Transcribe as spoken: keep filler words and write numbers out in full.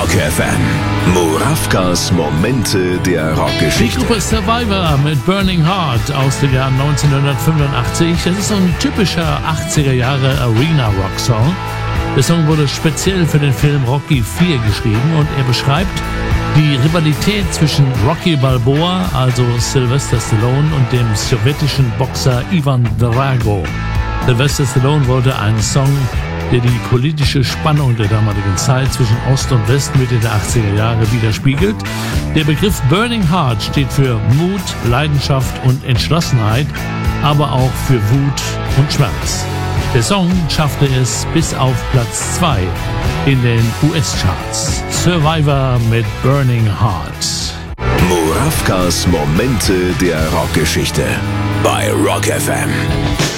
Rock F M. Murawkas Momente der Die Rockgeschichte. Gruppe Survivor mit Burning Heart aus dem Jahr neunzehnhundertfünfundachtzig. Das ist so ein typischer achtziger Jahre Arena-Rock-Song. Der Song wurde speziell für den Film Rocky vier geschrieben und er beschreibt die Rivalität zwischen Rocky Balboa, also Sylvester Stallone, und dem sowjetischen Boxer Ivan Drago. Sylvester Stallone wollte einen Song, der die politische Spannung der damaligen Zeit zwischen Ost und West Mitte der achtziger Jahre widerspiegelt. Der Begriff Burning Heart steht für Mut, Leidenschaft und Entschlossenheit, aber auch für Wut und Schmerz. Der Song schaffte es bis auf Platz zwei in den U S-Charts. Survivor mit Burning Heart. Murawkas Momente der Rockgeschichte bei Rock F M.